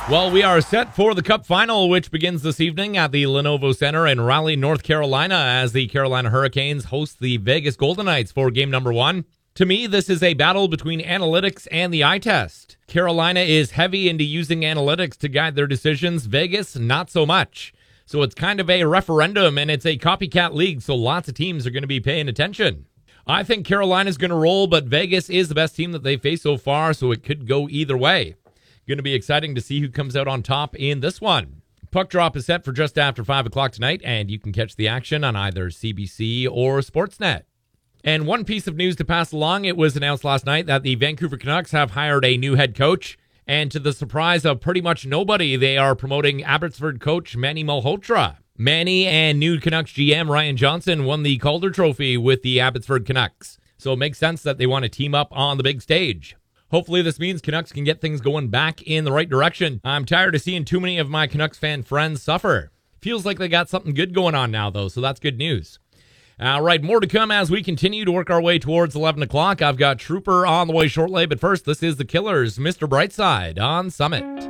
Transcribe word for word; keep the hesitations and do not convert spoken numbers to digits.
Well, we are set for the Cup Final, which begins this evening at the Lenovo Center in Raleigh, North Carolina, as the Carolina Hurricanes host the Vegas Golden Knights for game number one. To me, this is a battle between analytics and the eye test. Carolina is heavy into using analytics to guide their decisions. Vegas, not so much. So it's kind of a referendum, and it's a copycat league, so lots of teams are going to be paying attention. I think Carolina's going to roll, but Vegas is the best team that they've faced so far, so it could go either way. Going to be exciting to see who comes out on top in this one. Puck drop is set for just after five o'clock tonight, and you can catch the action on either C B C or Sportsnet. And one piece of news to pass along, it was announced last night that the Vancouver Canucks have hired a new head coach, and to the surprise of pretty much nobody, they are promoting Abbotsford coach Manny Malhotra. Manny and new Canucks G M Ryan Johnson won the Calder Trophy with the Abbotsford Canucks, so it makes sense that they want to team up on the big stage. Hopefully this means Canucks can get things going back in the right direction. I'm tired of seeing too many of my Canucks fan friends suffer. Feels like they got something good going on now, though, so that's good news. All right, more to come as we continue to work our way towards eleven o'clock. I've got Trooper on the way shortly, but first, this is The Killers, Mister Brightside on Summit.